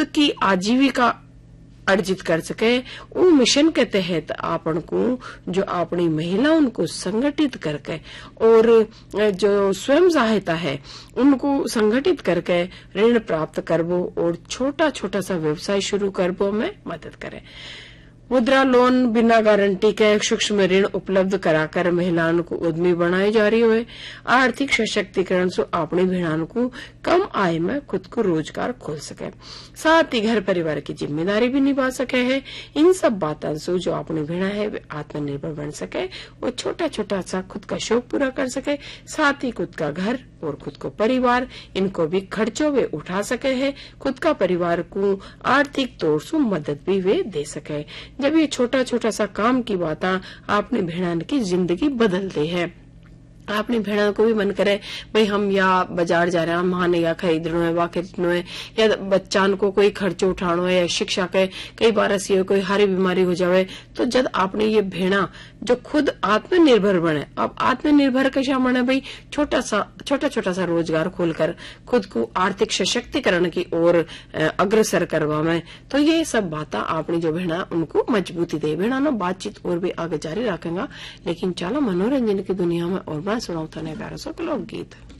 की आजीविका अर्जित कर सके। वो मिशन के तहत आपन को जो अपनी महिला उनको संगठित करके और जो स्वयं सहायता है उनको संगठित करके ऋण प्राप्त करबो और छोटा छोटा सा व्यवसाय शुरू करबो में मदद करे। मुद्रा लोन बिना गारंटी के सूक्ष्म ऋण उपलब्ध कराकर महिलाओं को उद्यमी बनाए जा रही है। आर्थिक सशक्तिकरण से अपनी बहनों को कम आय में खुद को रोजगार खोल सके, साथ ही घर परिवार की जिम्मेदारी भी निभा सके है। इन सब बातों से जो अपनी बहना है वे आत्मनिर्भर बन सके, वो छोटा छोटा सा खुद का शौक पूरा कर सके, साथ ही खुद का घर और खुद को परिवार इनको भी खर्चों वे उठा सके है। खुद का परिवार को आर्थिक तौर से मदद भी वे दे सके। जब ये छोटा छोटा सा काम की बात आपने भेड़ान की जिंदगी बदल दे है। आपने भेड़ा को भी मन करे भाई हम या बाजार जा रहे हैं, हम या खरीदनो है, वा खरीदनो है, या बच्चान को कोई खर्च उठानो है, या शिक्षा के कई बार ऐसी कोई हारी बीमारी हो जावे, तो जब आपने ये भेड़ा जो खुद आत्मनिर्भर बने, अब आत्मनिर्भर कैसा बने भाई छोटा छोटा सा रोजगार खोलकर खुद को आर्थिक सशक्तिकरण की ओर अग्रसर करवा में, तो ये सब बात आपने जो भेड़ा उनको मजबूती दे। भेड़ा ना बातचीत और भी आगे जारी रखेगा, लेकिन चलो मनोरंजन की दुनिया में और मैं सुनाऊं थाने प्यारा सा लोकगीत।